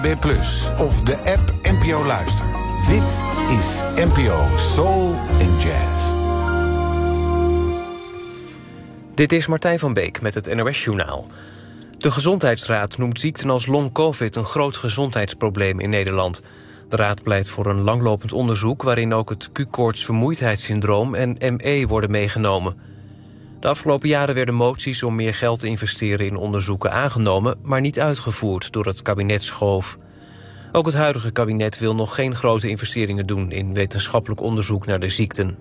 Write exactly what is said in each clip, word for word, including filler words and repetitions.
B plus, of de app N P O Luister. Dit is N P O Soul and Jazz. Dit is Martijn van Beek met het N O S-journaal. De Gezondheidsraad noemt ziekten als long-covid een groot gezondheidsprobleem in Nederland. De raad pleit voor een langlopend onderzoek waarin ook het Q-koorts-vermoeidheidssyndroom en M E worden meegenomen. De afgelopen jaren werden moties om meer geld te investeren in onderzoeken aangenomen, maar niet uitgevoerd door het kabinet Schoof. Ook het huidige kabinet wil nog geen grote investeringen doen in wetenschappelijk onderzoek naar de ziekten.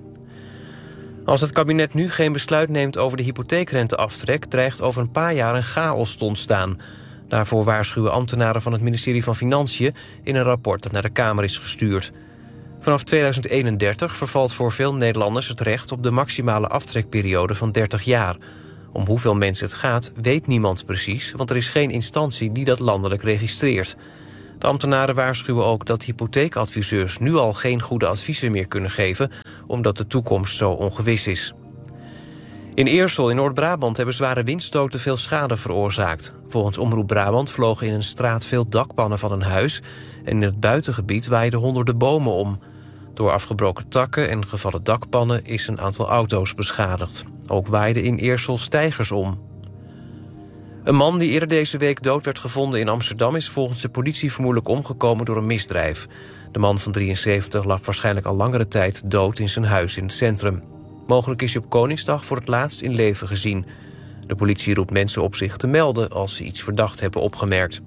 Als het kabinet nu geen besluit neemt over de hypotheekrenteaftrek, dreigt over een paar jaar een chaos te ontstaan. Daarvoor waarschuwen ambtenaren van het ministerie van Financiën in een rapport dat naar de Kamer is gestuurd. Vanaf tweeduizend eenendertig vervalt voor veel Nederlanders het recht op de maximale aftrekperiode van dertig jaar. Om hoeveel mensen het gaat, weet niemand precies, want er is geen instantie die dat landelijk registreert. De ambtenaren waarschuwen ook dat hypotheekadviseurs nu al geen goede adviezen meer kunnen geven, omdat de toekomst zo ongewis is. In Eersel in Noord-Brabant hebben zware windstoten veel schade veroorzaakt. Volgens Omroep Brabant vlogen in een straat veel dakpannen van een huis en in het buitengebied waaiden honderden bomen om. Door afgebroken takken en gevallen dakpannen is een aantal auto's beschadigd. Ook waaiden in Eersel steigers om. Een man die eerder deze week dood werd gevonden in Amsterdam is volgens de politie vermoedelijk omgekomen door een misdrijf. De man van drieënzeventig lag waarschijnlijk al langere tijd dood in zijn huis in het centrum. Mogelijk is hij op Koningsdag voor het laatst in leven gezien. De politie roept mensen op zich te melden als ze iets verdacht hebben opgemerkt.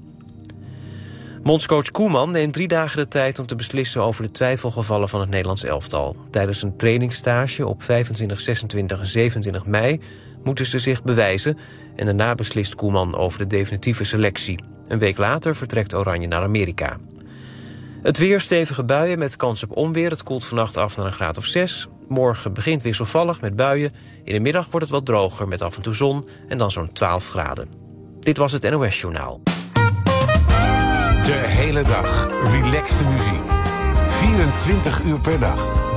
Bondscoach Koeman neemt drie dagen de tijd om te beslissen over de twijfelgevallen van het Nederlands elftal. Tijdens een trainingsstage op vijfentwintig, zesentwintig en zevenentwintig mei moeten ze zich bewijzen en daarna beslist Koeman over de definitieve selectie. Een week later vertrekt Oranje naar Amerika. Het weer, stevige buien met kans op onweer. Het koelt vannacht af naar een graad of zes. Morgen begint wisselvallig met buien. In de middag wordt het wat droger met af en toe zon en dan zo'n twaalf graden. Dit was het N O S-journaal. De hele dag relaxte muziek. vierentwintig uur per dag.